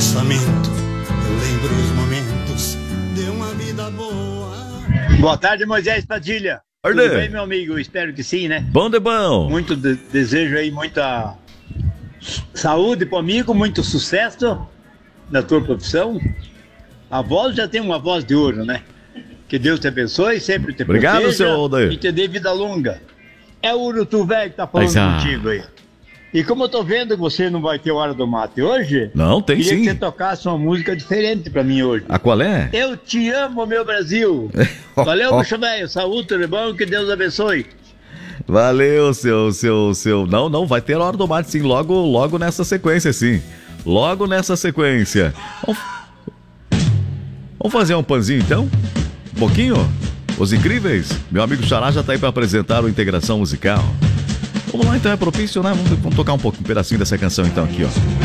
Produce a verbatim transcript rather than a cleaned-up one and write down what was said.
pensamento, eu lembro os momentos de uma vida boa. Boa tarde, Moisés Padilha. Arde. Tudo bem, meu amigo? Espero que sim, né? Bom de bom. Muito de- desejo aí, muita saúde pro amigo, muito sucesso na tua profissão. A voz já tem uma voz de ouro, né? Que Deus te abençoe, sempre te Obrigado, proteja seu Odair. e te dê vida longa. É o Urutu velho que tá falando Mas, ah. contigo aí. E como eu tô vendo que você não vai ter Hora do Mate hoje, Não, tem queria sim. que você tocasse uma música diferente pra mim hoje. A qual é? Eu te amo, meu Brasil. Valeu, bicho velho. Saúde, tudo bom? Que Deus abençoe. Valeu, seu, seu, seu. Não, não, vai ter Hora do Mate sim, logo, logo nessa sequência, sim. Logo nessa sequência. Vamos, Vamos fazer um panzinho então? Um pouquinho? Os Incríveis? Meu amigo Xará já tá aí pra apresentar o Integração Musical. Vamos lá então, é propício, né? Vamos, vamos tocar um pouco, um pedacinho dessa canção então aqui, ó.